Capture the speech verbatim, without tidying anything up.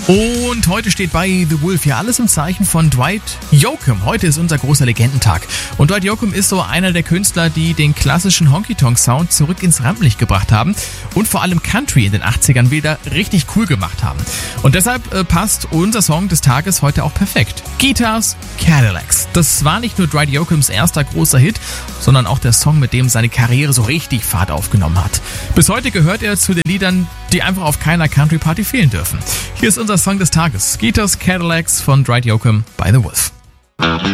Und heute steht bei The Wolf ja alles im Zeichen von Dwight Yoakam. Heute ist unser großer Legendentag. Und Dwight Yoakam ist so einer der Künstler, die den klassischen Honky-Tonk-Sound zurück ins Rampenlicht gebracht haben und vor allem Country in den achtzigern wieder richtig cool gemacht haben. Und deshalb äh, passt unser Song des Tages heute auch perfekt. Guitars, Cadillacs. Das war nicht nur Dwight Yoakams erster großer Hit, sondern auch der Song, mit dem seine Karriere so richtig Fahrt aufgenommen hat. Bis heute gehört er zu den Liedern, die einfach auf keiner Country-Party fehlen dürfen. Hier ist unser Song des Tages. Guitars, Cadillacs von Dwight Yoakam bei The Wolf.